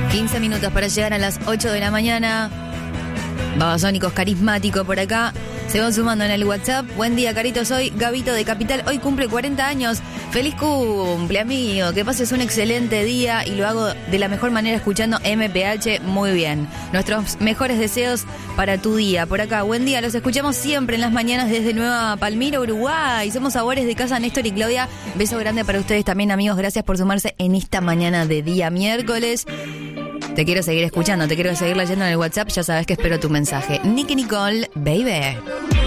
15 minutos para llegar a las 8 de la mañana. Babasónicos carismático por acá. Se van sumando en el WhatsApp. Buen día, Carito. Soy Gabito de Capital. Hoy cumple 40 años. Feliz cumple, amigo. Que pases un excelente día y lo hago de la mejor manera escuchando MPH. Muy bien. Nuestros mejores deseos para tu día. Por acá, buen día. Los escuchamos siempre en las mañanas desde Nueva Palmira, Uruguay. Somos Sabores de Casa Néstor y Claudia. Beso grande para ustedes también, amigos. Gracias por sumarse en esta mañana de día miércoles. Te quiero seguir escuchando, te quiero seguir leyendo en el WhatsApp, ya sabes que espero tu mensaje. Nicky Nicole, baby.